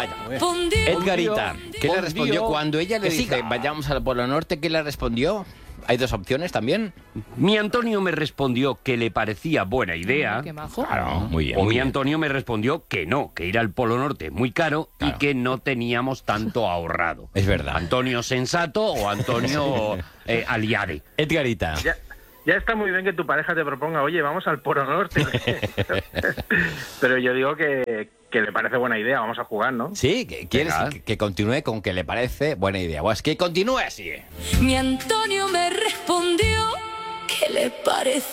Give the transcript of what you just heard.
Vaya. Edgarita, ¿qué le respondió cuando ella le Que dice siga. vayamos al Polo Norte? ¿Qué le respondió? Hay dos opciones también. Mi Antonio me respondió que le parecía buena idea. Qué majo. Claro, muy bien. O muy mi bien. Antonio me respondió que no, que ir al Polo Norte es muy caro Claro. y que no teníamos tanto ahorrado. Es verdad. Antonio sensato o Antonio aliade. Edgarita. Ya está muy bien que tu pareja te proponga, oye, vamos al Polo Norte. Pero yo digo que le parece buena idea, vamos a jugar, ¿no? Sí, ¿quieres Venga. que continúe con que le parece buena idea? Pues que continúe así. Mi Antonio me respondió que le parece